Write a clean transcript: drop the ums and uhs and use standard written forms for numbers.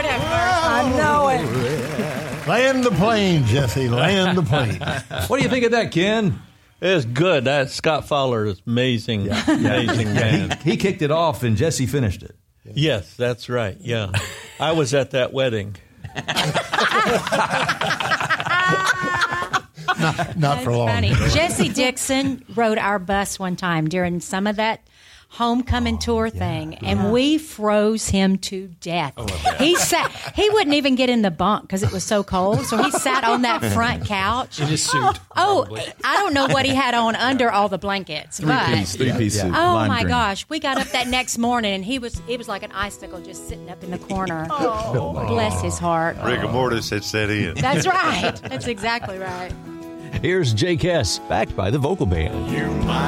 Lord have mercy. I know it. Land the plane, Jesse. Land the plane. What do you think of that, Ken? It's good. That Scott Fowler is amazing. Amazing man. He kicked it off, and Jesse finished it. Yes, that's right. Yeah. I was at that wedding. Not for long. Funny. Jesse Dixon rode our bus one time during some of that homecoming tour thing, and we froze him to death. He wouldn't even get in the bunk because it was so cold, so he sat on that front couch In his suit. Oh, I don't know what he had on under all the blankets, Three-piece suit. oh lime my green. gosh, we got up that next morning and he was like an icicle just sitting up in the corner. Bless his heart. Rigor mortis had set in. That's right. That's exactly right. Here's Jake Hess, backed by the Vocal Band.